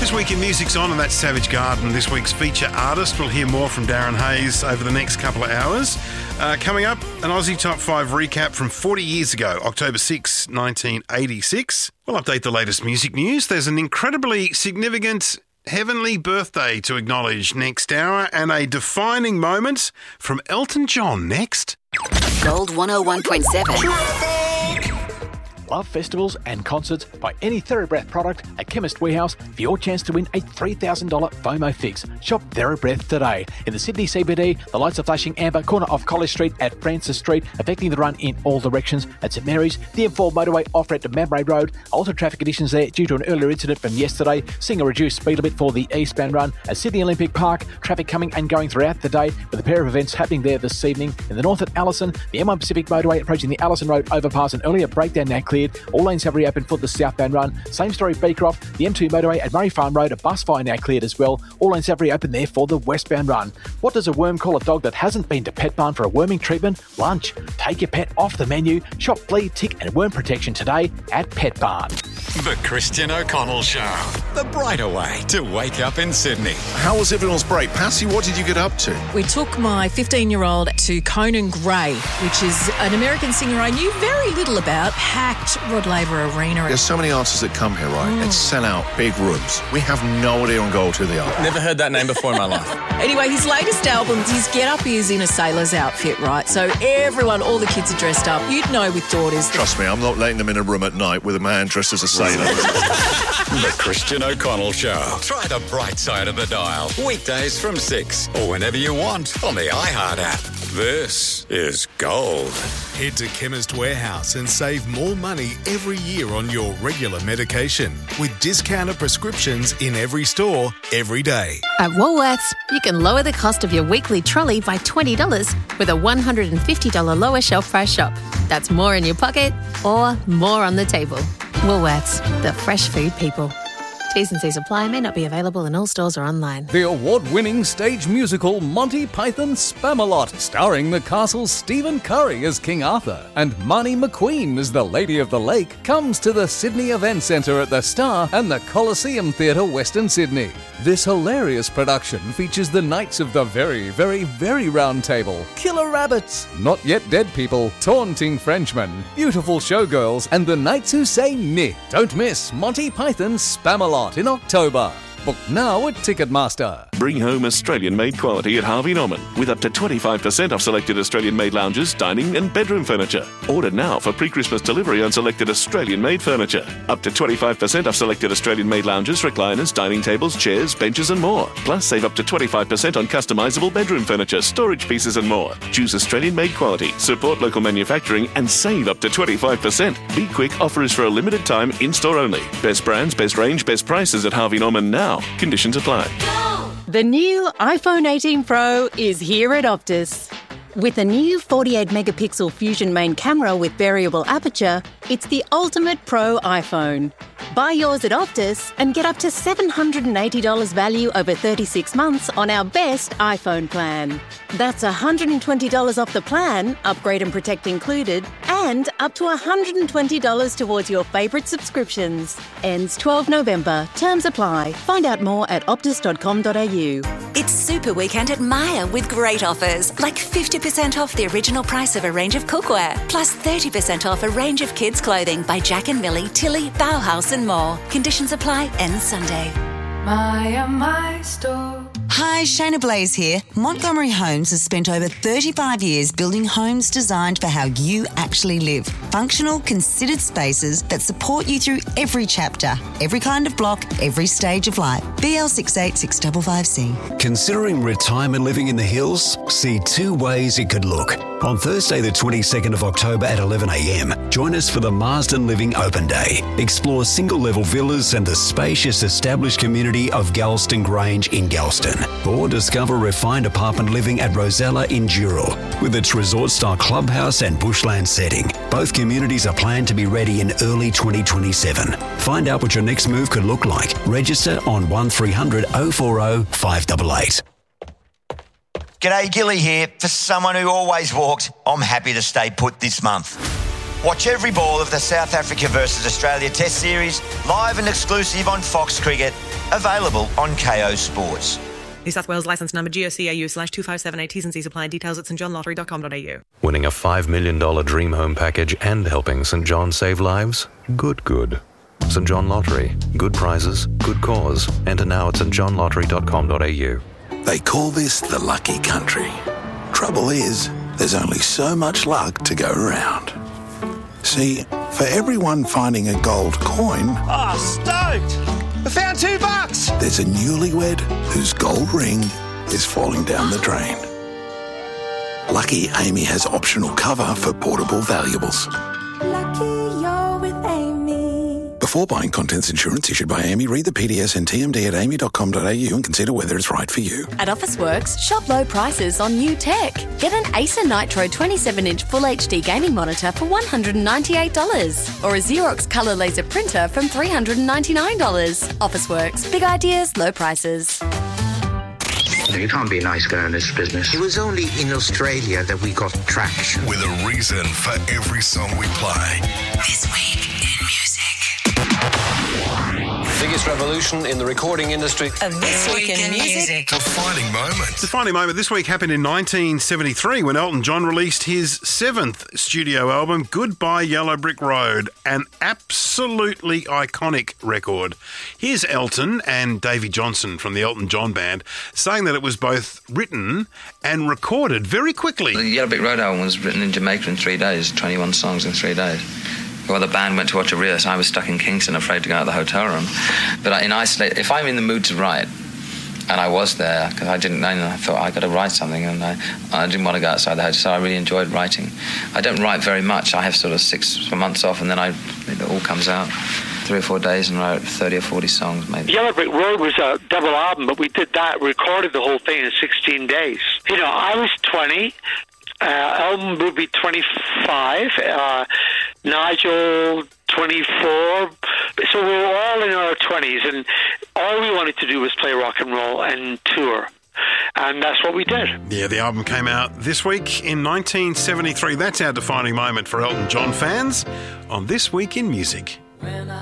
This week in Music's On, and that's Savage Garden. This week's feature artist. We'll hear more from Darren Hayes over the next couple of hours. Coming up, an Aussie Top 5 recap from 40 years ago, October 6, 1986. We'll update the latest music news. There's an incredibly significant heavenly birthday to acknowledge next hour, and a defining moment from Elton John next. Gold 101.7. Love festivals and concerts. Buy any TheraBreath product at Chemist Warehouse for your chance to win a $3,000 FOMO fix. Shop TheraBreath today. In the Sydney CBD, the lights are flashing amber, corner of College Street at Francis Street, affecting the run in all directions. At St Mary's, the M4 motorway off-ramp to Mabray Road. Altered traffic conditions there due to an earlier incident from yesterday, seeing a reduced speed limit for the eastbound run. At Sydney Olympic Park, traffic coming and going throughout the day, with a pair of events happening there this evening. In the north at Allison, the M1 Pacific motorway approaching the Allison Road overpass, an earlier breakdown now cleared. All lanes have reopened for the southbound run. Same story Beecroft, the M2 motorway at Murray Farm Road, a bus fire now cleared as well. All lanes have reopened there for the westbound run. What does a worm call a dog that hasn't been to Pet Barn for a worming treatment? Lunch. Take your pet off the menu. Shop flea, tick and worm protection today at Pet Barn. The Christian O'Connell Show. The brighter way to wake up in Sydney. How was everyone's break? Patsy, what did you get up to? We took my 15-year-old to Conan Gray, which is an American singer I knew very little about. Packed Rod Laver Arena. There's so many artists that come here, right? And sell out big rooms. We have no idea on Gold who they are. Never heard that name before in my life. Anyway, his latest album, his get-up is in a sailor's outfit, right? So everyone, all the kids are dressed up. You'd know with daughters. Trust me, I'm not letting them in a room at night with a man dressed as a sailor. The Christian O'Connell Show. Try the bright side of the dial. Weekdays from 6 or whenever you want on the iHeart app. This is Gold. Head to Chemist Warehouse and save more money every year on your regular medication with discounted prescriptions in every store, every day. At Woolworths, you can lower the cost of your weekly trolley by $20 with a $150 lower shelf price shop. That's more in your pocket or more on the table. Woolworths, the fresh food people. T's and C's apply, may not be available in all stores or online. The award-winning stage musical Monty Python Spamalot, starring the castle's Stephen Curry as King Arthur and Marnie McQueen as the Lady of the Lake, comes to the Sydney Event Centre at the Star and the Coliseum Theatre, Western Sydney. This hilarious production features the Knights of the Very, Very, Very Round Table, Killer Rabbits, Not Yet Dead People, Taunting Frenchmen, Beautiful Showgirls, and the Knights Who Say Ni. Don't miss Monty Python Spamalot in October. Book now at Ticketmaster. Bring home Australian-made quality at Harvey Norman with up to 25% off selected Australian-made lounges, dining and bedroom furniture. Order now for pre-Christmas delivery on selected Australian-made furniture. Up to 25% off selected Australian-made lounges, recliners, dining tables, chairs, benches and more. Plus, save up to 25% on customisable bedroom furniture, storage pieces and more. Choose Australian-made quality, support local manufacturing and save up to 25%. Be quick, offer is for a limited time, in-store only. Best brands, best range, best prices at Harvey Norman now. Conditions apply. The new iPhone 18 Pro is here at Optus. With a new 48-megapixel Fusion main camera with variable aperture, it's the ultimate pro iPhone. Buy yours at Optus and get up to $780 value over 36 months on our best iPhone plan. That's $120 off the plan, upgrade and protect included, and up to $120 towards your favourite subscriptions. Ends 12 November. Terms apply. Find out more at optus.com.au. It's Super Weekend at Myer with great offers, like 50% off the original price of a range of cookware, plus 30% off a range of kids' clothing by Jack and Millie, Tilly, Bauhaus and more. Conditions apply. Ends Sunday. Myer, my store. Hi, Shayna Blaze here. Montgomery Homes has spent over 35 years building homes designed for how you actually live. Functional, considered spaces that support you through every chapter, every kind of block, every stage of life. BL68655C. Considering retirement living in the hills? See two ways it could look. On Thursday the 22nd of October at 11 a.m, join us for the Marsden Living Open Day. Explore single-level villas and the spacious established community of Galston Grange in Galston. Or discover refined apartment living at Rosella in Dural, with its resort-style clubhouse and bushland setting. Both communities are planned to be ready in early 2027. Find out what your next move could look like. Register on 1300 040 588. G'day, Gilly here. For someone who always walked, I'm happy to stay put this month. Watch every ball of the South Africa versus Australia Test Series live and exclusive on Fox Cricket, available on KO Sports. New South Wales licence number GOCAU/2578. T's and C's apply. Details at stjohnlottery.com.au. Winning a $5 million dream home package and helping St John save lives? Good. St John Lottery. Good prizes, good cause. Enter now at stjohnlottery.com.au. They call this the lucky country. Trouble is, there's only so much luck to go around. See, for everyone finding a gold coin... Oh, stoked! I found $2! There's a newlywed whose gold ring is falling down the drain. Lucky Amy has optional cover for portable valuables. Lucky you're with Amy. Before buying contents insurance issued by Amy, read the PDS and TMD at amy.com.au and consider whether it's right for you. At Officeworks, shop low prices on new tech. Get an Acer Nitro 27-inch Full HD gaming monitor for $198 or a Xerox colour laser printer from $399. Officeworks. Big ideas, low prices. You can't be a nice guy in this business. It was only in Australia that we got traction. With a reason for every song we play. This week in music. Biggest revolution in the recording industry. This week in music. Defining moment. The defining moment this week happened in 1973 when Elton John released his 7th studio album, Goodbye Yellow Brick Road, an absolutely iconic record. Here's Elton and Davey Johnson from the Elton John Band saying that it was both written and recorded very quickly. The Yellow Brick Road album was written in Jamaica in 3 days, 21 songs in 3 days. Well, the band went to watch a rehearsal. I was stuck in Kingston, afraid to go out of the hotel room. But in isolation, if I'm in the mood to write, and I was there, because I thought I got to write something, and I didn't want to go outside the house, so I really enjoyed writing. I don't write very much. I have sort of 6 months off, and then it all comes out. 3 or 4 days and wrote 30 or 40 songs, maybe. Yellow Brick Road was a double album, but we did that, recorded the whole thing in 16 days. You know, I was 20. Elton would be 25, Nigel 24, so we were all in our 20s, and all we wanted to do was play rock and roll and tour, and that's what we did. Yeah, the album came out this week in 1973. That's our defining moment for Elton John fans on This Week in Music.